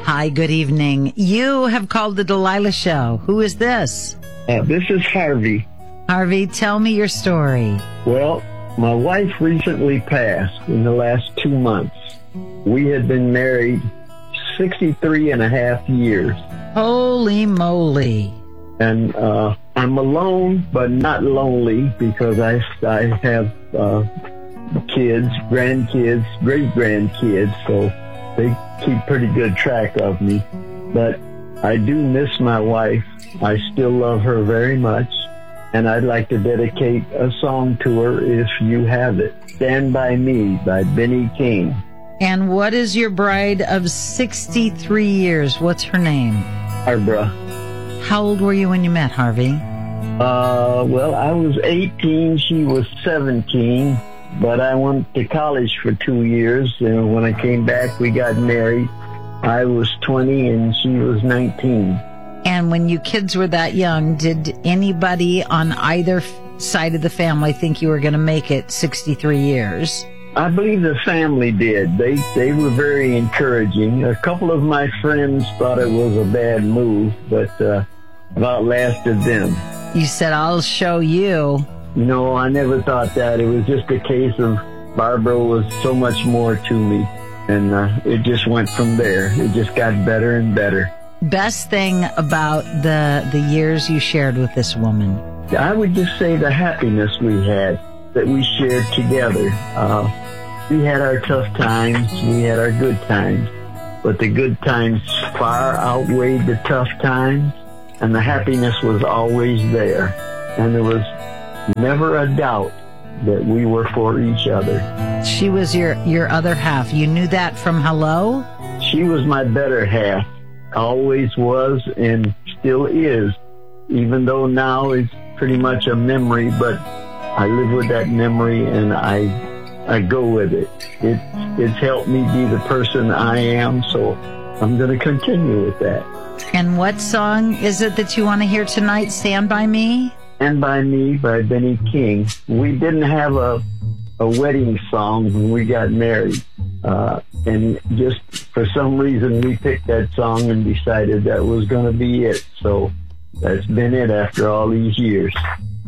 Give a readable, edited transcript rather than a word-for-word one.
Hi, good evening. You have called the Delilah Show. Who is this? This is Harvey. Harvey, tell me your story. Well, my wife recently passed in the last 2 months. We had been married 63 and a half years. Holy moly. And I'm alone, but not lonely, because I have kids, grandkids, great-grandkids, so they keep pretty good track of me. But I do miss my wife. I still love her very much. And I'd like to dedicate a song to her if you have it. Stand By Me by Benny King. And what is your bride of 63 years? What's her name? Barbara. How old were you when you met, Harvey? Well, I was 18, she was 17, but I went to college for 2 years, and when I came back, we got married. I was 20 and she was 19. And when you kids were that young, did anybody on either side of the family think you were going to make it 63 years? I believe the family did. They were very encouraging. A couple of my friends thought it was a bad move, but I've outlasted them. You said, I'll show you. No, I never thought that. It was just a case of Barbara was so much more to me, and it just went from there. It just got better and better. Best thing about the years you shared with this woman? I would just say the happiness we had, that we shared together. We had our tough times, we had our good times, but the good times far outweighed the tough times, and the happiness was always there. And there was never a doubt that we were for each other. She was your other half. You knew that from hello? She was my better half. Always was and still is, even though now it's pretty much a memory, but I live with that memory and I go with it. It's helped me be the person I am, so I'm going to continue with that. And what song is it that you want to hear tonight? Stand By Me? Stand By Me by Benny King. We didn't have a wedding song when we got married. And just for some reason, we picked that song and decided that was going to be it. So that's been it after all these years.